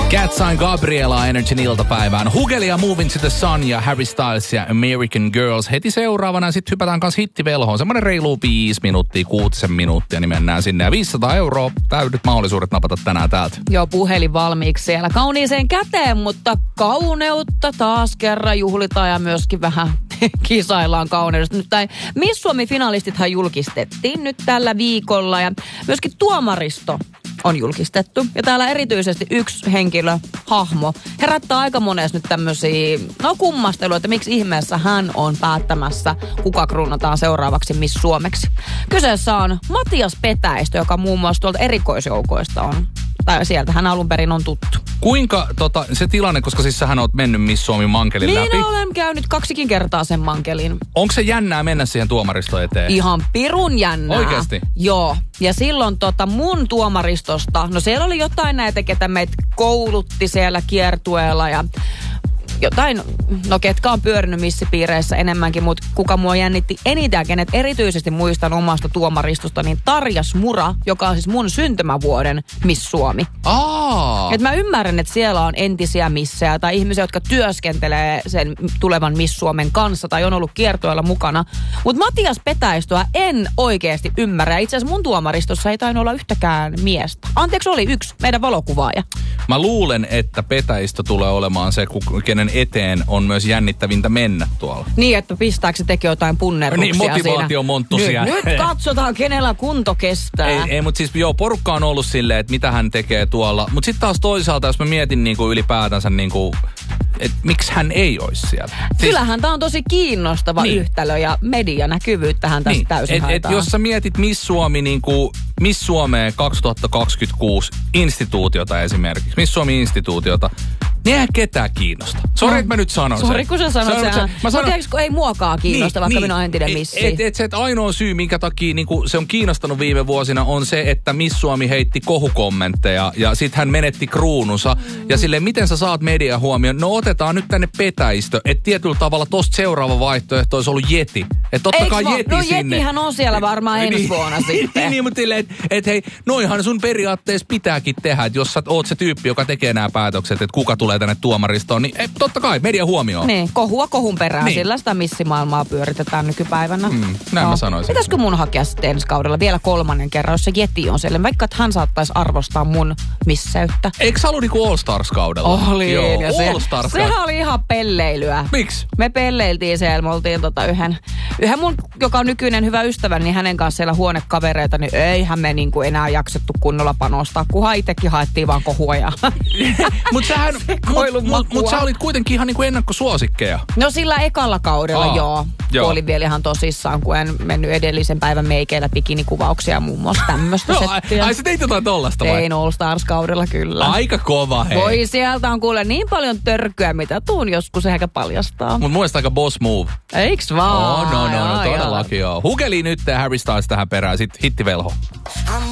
Cat Sign Gabriela Energyn iltapäivään. Hugeli ja Moving to the Sun ja Harry Styles ja American Girls. Heti seuraavana sitten hypätään kanssa hittivelhoon. Semmoinen reilu 5 minuuttia, 6 minuuttia, niin mennään sinne. Ja 500 €, täydet mahdollisuudet napata tänään täältä. Joo, puhelin valmiiksi siellä kauniiseen käteen, mutta kauneutta taas kerran juhlitaan ja myöskin vähän kisaillaan kauneudesta. Nyt Miss Suomi-finalistithan julkistettiin nyt tällä viikolla ja myöskin tuomaristo on julkistettu. Ja täällä erityisesti yksi henkilö, hahmo, herättää aika monessa nyt tämmöisiä, kummastelua, että miksi ihmeessä hän on päättämässä, kuka kruunataan seuraavaksi Miss Suomeksi. Kyseessä on Matias Petäistö, joka muun muassa tuolta erikoisjoukoista on. Tai sieltä hän alun perin on tuttu. Kuinka se tilanne, koska siis sähän oot mennyt Miss Suomi mankelin läpi. Minä olen käynyt 2 kertaa sen mankelin. Onko se jännää mennä siihen tuomaristoon eteen? Ihan pirun jännää. Oikeasti? Joo. Ja silloin mun tuomaristosta, siellä oli jotain näitä, ketä meitä koulutti siellä kiertueella ja jotain, ketkä on pyörinyt missipiireissä enemmänkin, mutta kuka mua jännitti eniten, kenet erityisesti muistan omasta tuomaristosta, niin Tarja Smura, joka on siis mun syntymävuoden Miss Suomi. Et mä ymmärrän, että siellä on entisiä missejä tai ihmisiä, jotka työskentelee sen tulevan Miss Suomen kanssa tai on ollut kiertueella mukana. Mutta Matias Petäistöä en oikeasti ymmärrä. Itse asiassa mun tuomaristossa ei tainnut olla yhtäkään miestä. Anteeksi, oli yksi meidän valokuvaaja. Mä luulen, että Petäistö tulee olemaan se, kenen eteen on myös jännittävintä mennä tuolla. Niin, että pistääkö se tekee jotain punnerruksia niin, motivaatiomonttu siellä. Nyt katsotaan, kenellä kunto kestää. Ei, mutta siis porukka on ollut silleen, että mitä hän tekee tuolla. Mutta sitten taas toisaalta, jos mä mietin niinku ylipäätänsä, niinku, että miksi hän ei olisi siellä. Kyllähän tämä on tosi kiinnostava yhtälö ja medianäkyvyyttähän tässä täysin haetaan. Jos sä mietit Miss Suomi niinku, Miss Suomeen 2026 instituutiota esimerkiksi, Miss Suomi-instituutiota, niin eihän ketään kiinnosta. Sori, että mä nyt sanon sen. Sori, kun sä sanot sen. Mutta tiedätkö, ei muakaan kiinnosta, vaikka minä olen entinen missi. Et ainoa syy, minkä takia niinku, se on kiinnostanut viime vuosina, on se, että Miss Suomi heitti kohukommentteja ja sit hän menetti kruununsa. Ja silleen, miten sä saat median huomioon? No otetaan nyt tänne Petäistö. Että tietyllä tavalla tosta seuraava vaihtoehto olisi ollut Jeti. Että totta kai Jeti sinne. Jetihän on siellä varmaan ensi vuonna sitten. Niin, mutta silleen, että hei, noihan sun periaatteessa pitääkin tehdä. Että jos sä oot se tyyppi, joka tekee nämä päätökset, että kuka tulee tänne tuomaristoon, niin totta kai, media huomioon. Niin, kohua kohun perään, niin. Sillä sitä missimaailmaa pyöritetään nykypäivänä. Näin mä sanoisin. Pitäisikö mun hakea sitten ensi kaudella vielä 3. kerran, jos se Jeti on siellä, vaikka että hän saattaisi arvostaa mun misseyttä. Eikö sä ollut niinku All Stars-kaudella? Oli, joo, ja sehän oli ihan pelleilyä. Miksi? Me pelleiltiin siellä, me oltiin yhden mun, joka on nykyinen hyvä ystäväni, niin hänen kanssa siellä huonekavereita, niin eihän me niinku enää jaksettu kunnolla panostaa, kunhan itsekin haettiin vaan kohua ja Mutta sä olit kuitenkin ihan niinku ennakkosuosikkeja. No sillä ekalla kaudella joo. Olin vielä ihan tosissaan, kun en mennyt edellisen päivän meikeillä bikinikuvauksia muun muassa tämmöistä settiä. Ai sä teit jotain tollasta vai? Tein All Stars-kaudella kyllä. Aika kova hei. Voi sieltä on kuule niin paljon törkyä, mitä tuun joskus ehkä paljastaa. Mut muista aika boss move. Eiks vaan? No, todellakin joo. Hugeli nyt Harry Styles tähän perään, sit hittivelho.